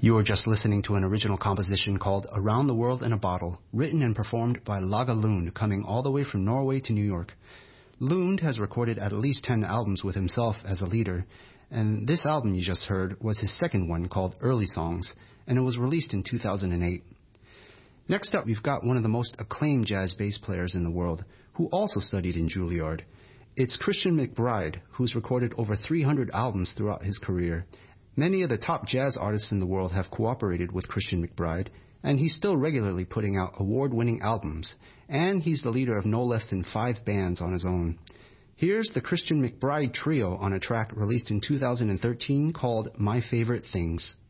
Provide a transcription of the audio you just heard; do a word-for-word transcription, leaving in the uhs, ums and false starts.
You were just listening to an original composition called Around the World in a Bottle, written and performed by Lage Lund, coming all the way from Norway to New York. Lund has recorded at least ten albums with himself as a leader, and this album you just heard was his second one called Early Songs, and it was released in two thousand eight. Next up, we've got one of the most acclaimed jazz bass players in the world, who also studied in Juilliard. It's Christian McBride, who's recorded over three hundred albums throughout his career. Many of the top jazz artists in the world have cooperated with Christian McBride, and he's still regularly putting out award-winning albums, and he's the leader of no less than five bands on his own. Here's the Christian McBride Trio on a track released in two thousand thirteen called My Favorite Things.